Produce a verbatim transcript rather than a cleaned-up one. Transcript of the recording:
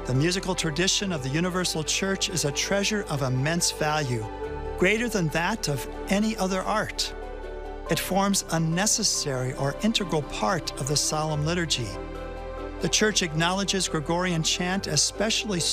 The musical tradition of the Universal Church is a treasure of immense value, greater than that of any other art. It forms a necessary or integral part of the solemn liturgy. The Church acknowledges Gregorian chant as specially